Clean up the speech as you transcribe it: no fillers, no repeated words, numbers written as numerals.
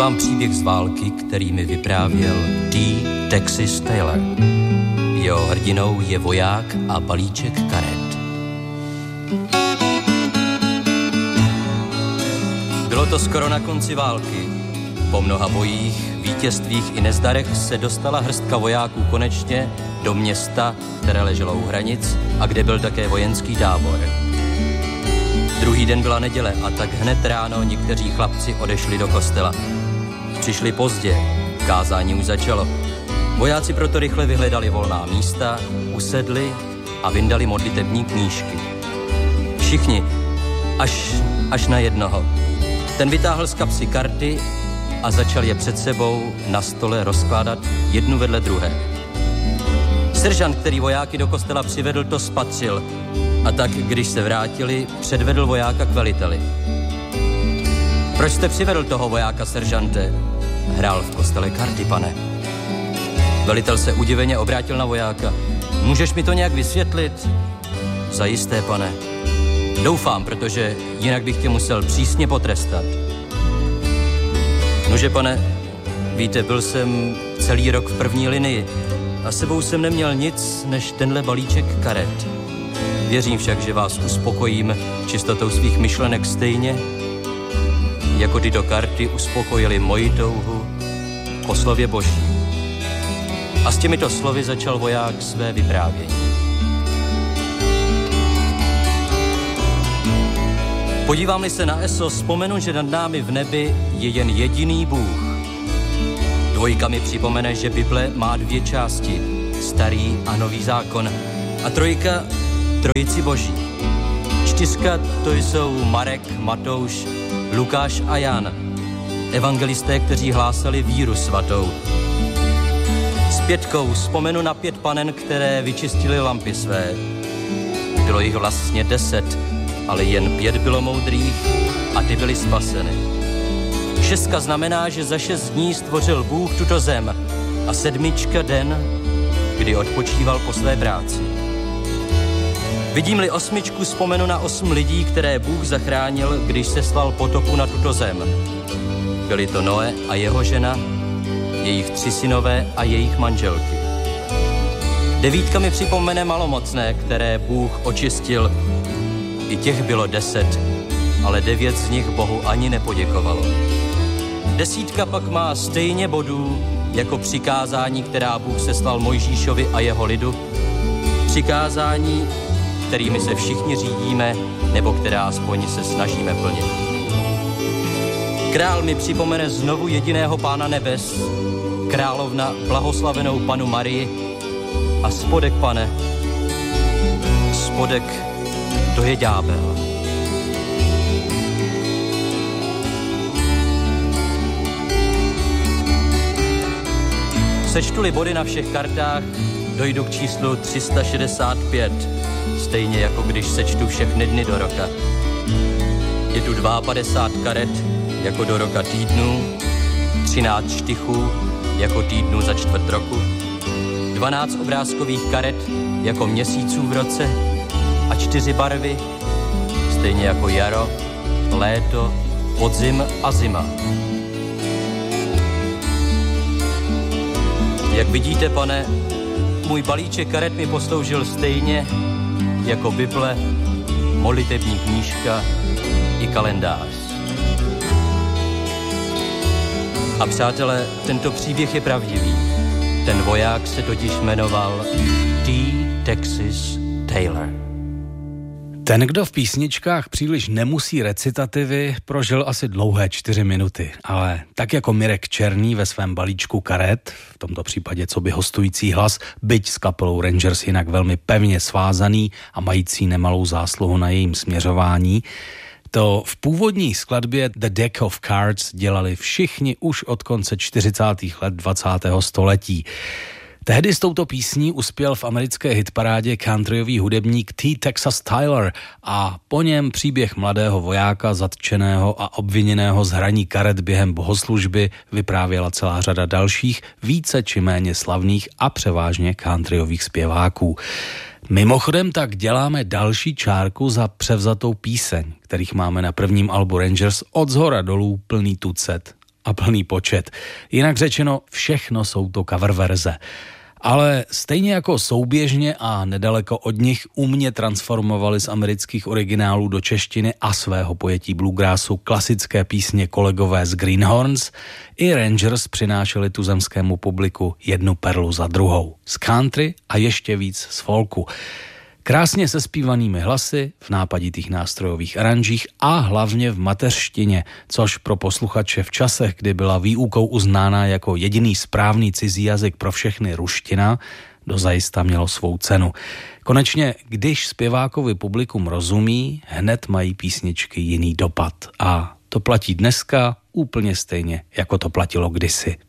vám příběh z války, který mi vyprávěl T. Texas Taylor. Jeho hrdinou je voják a balíček karet. Bylo to skoro na konci války. Po mnoha bojích, vítězstvích i nezdarech se dostala hrstka vojáků konečně do města, které leželo u hranic a kde byl také vojenský tábor. Druhý den byla neděle a tak hned ráno někteří chlapci odešli do kostela. Přišli pozdě, kázání už začalo. Vojáci proto rychle vyhledali volná místa, usedli a vyndali modlitební knížky. Všichni, až na jednoho. Ten vytáhl z kapsy karty a začal je před sebou na stole rozkládat jednu vedle druhé. Seržant, který vojáky do kostela přivedl, to spatřil a tak, když se vrátili, předvedl vojáka k veliteli. Proč jste přivedl toho vojáka, seržante? Hrál v kostele karty, pane. Velitel se udiveně obrátil na vojáka. Můžeš mi to nějak vysvětlit? Zajisté, pane. Doufám, protože jinak bych tě musel přísně potrestat. Nože, pane, víte, byl jsem celý rok v první linii a sebou jsem neměl nic než tenhle balíček karet. Věřím však, že vás uspokojím čistotou svých myšlenek stejně, jako tyto karty uspokojily moji touhu po slově Boží. A s těmito slovy začal voják své vyprávění. Podívám-li se na ESO, vzpomenu, že nad námi v nebi je jen jediný Bůh. Dvojka mi připomene, že Bible má dvě části, starý a nový zákon. A trojka, trojici Boží. Čtyřka, to jsou Marek, Matouš, Lukáš a Jan. Evangelisté, kteří hlásali víru svatou. S pětkou vzpomenu na 5 panen, které vyčistily lampy své. Bylo jich vlastně 10, ale jen 5 bylo moudrých a ty byly spaseny. 6 znamená, že za 6 dní stvořil Bůh tuto zem a 7 den, kdy odpočíval po své práci. Vidím-li 8, vzpomenu na 8 lidí, které Bůh zachránil, když seslal potopu na tuto zem. Byli to Noé a jeho žena, jejich 3 synové a jejich manželky. 9 mi připomene malomocné, které Bůh očistil. I těch bylo 10, ale 9 z nich Bohu ani nepoděkovalo. 10 pak má stejně bodů jako přikázání, která Bůh seslal Mojžíšovi a jeho lidu. Přikázání, kterými se všichni řídíme, nebo která aspoň se snažíme plnit. Král mi připomene znovu jediného Pána nebes, královna blahoslavenou Panu Marii a spodek, pane, spodek, to je ďábel. Sečtu-li body na všech kartách, dojdu k číslu 365, stejně jako když sečtu všechny dny do roka. Je tu 52 karet, jako do roka týdnů, 13 štychů, jako týdnů za čtvrt roku, 12 obrázkových karet, jako měsíců v roce a 4 barvy, stejně jako jaro, léto, podzim a zima. Jak vidíte, pane, můj balíček karet mi posloužil stejně jako Bible, modlitební knížka i kalendář. A přátelé, tento příběh je pravdivý. Ten voják se totiž jmenoval T. Texas Taylor. Ten, kdo v písničkách příliš nemusí recitativy, prožil asi dlouhé 4 minuty, ale tak jako Mirek Černý ve svém balíčku karet, v tomto případě co by hostující hlas, byť s kapelou Rangers jinak velmi pevně svázaný a mající nemalou zásluhu na jejím směřování, to v původní skladbě The Deck of Cards dělali všichni už od konce 40. let 20. století. Tehdy s touto písní uspěl v americké hitparádě countryový hudebník T. Texas Taylor a po něm příběh mladého vojáka zatčeného a obviněného z hraní karet během bohoslužby vyprávěla celá řada dalších, více či méně slavných a převážně countryových zpěváků. Mimochodem tak děláme další čárku za převzatou píseň, kterých máme na prvním albu Rangers od zhora dolů plný tucet. a plný počet. Jinak řečeno, všechno jsou to cover verze. Ale stejně jako souběžně a nedaleko od nich umně transformovali z amerických originálů do češtiny a svého pojetí bluegrassu klasické písně kolegové z Greenhorns, i Rangers přinášeli tuzemskému publiku jednu perlu za druhou. Z country a ještě víc z folku. Krásně sespívanými hlasy, v nápaditých nástrojových aranžích a hlavně v mateřštině, což pro posluchače v časech, kdy byla výukou uznána jako jediný správný cizí jazyk pro všechny ruština, dozajista mělo svou cenu. Konečně, když zpěvákovi publikum rozumí, hned mají písničky jiný dopad. A to platí dneska úplně stejně, jako to platilo kdysi.